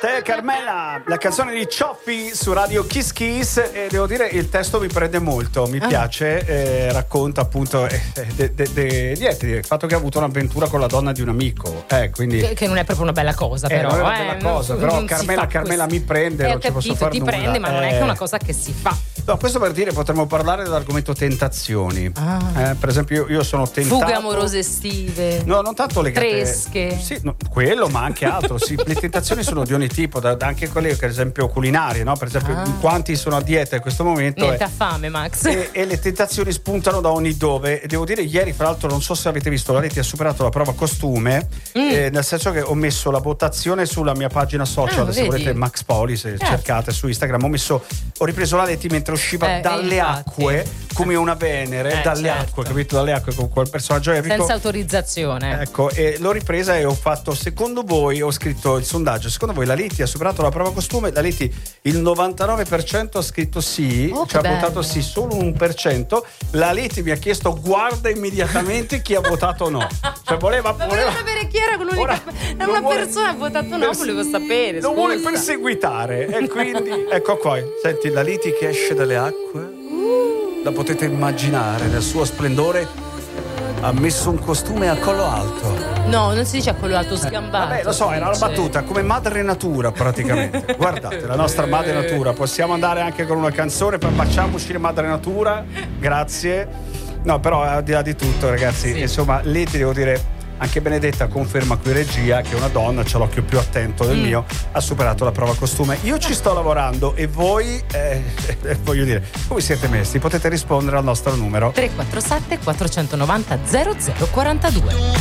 Te Carmela, la canzone di Cioffi su Radio Kiss Kiss, e devo dire il testo mi prende molto, mi piace, racconta appunto il fatto che ha avuto un'avventura con la donna di un amico, quindi che non è proprio una bella cosa, però non è una bella cosa, però Carmela mi prende, non ci posso fare nulla. Ti prende, ma non è che è una cosa che si fa. No, questo per dire, potremmo parlare dell'argomento tentazioni. Per esempio io sono tentato. Fughe amorose estive. No, non tanto legate. Fresche. Sì, no, quello, ma anche altro. Sì, le tentazioni sono di ogni tipo, anche quelle, per esempio, culinarie, no? Per esempio, in quanti sono a dieta in questo momento. Niente, ha fame, Max. E le tentazioni spuntano da ogni dove. E devo dire, ieri, fra l'altro, non so se avete visto, la Leti ha superato la prova costume, nel senso che ho messo la votazione sulla mia pagina social, se volete, Max Poli, se cercate su Instagram, ho ripreso la Leti mentre usciva dalle acque come una Venere, dalle acque, capito? Dalle acque con quel personaggio epico. Senza autorizzazione. Ecco, e l'ho ripresa e ho fatto, secondo voi, ho scritto il sondaggio, secondo voi la Leti ha superato la prova costume? La Leti il 99% ha scritto sì, ha votato sì, solo 1%. La Leti mi ha chiesto guarda immediatamente chi ha votato no. Cioè volevo sapere chi era una persona ha votato no, volevo sapere. Lo vuole perseguitare e quindi ecco qua. Senti la Leti che esce dalle acque. La potete immaginare nel suo splendore. Ha messo un costume a collo alto. No, non si dice a collo alto, sgambato. Vabbè, lo so, era una battuta, come madre natura praticamente. Guardate, la nostra madre natura. Possiamo andare anche con una canzone, poi facciamo uscire madre natura. Grazie. No, però al di là di tutto, ragazzi, insomma, lì ti devo dire, anche Benedetta conferma qui regia che una donna, c'ha l'occhio più attento del mio, ha superato la prova costume. Io ci sto lavorando e voi, voglio dire, come siete messi? Potete rispondere al nostro numero 347 490 0042.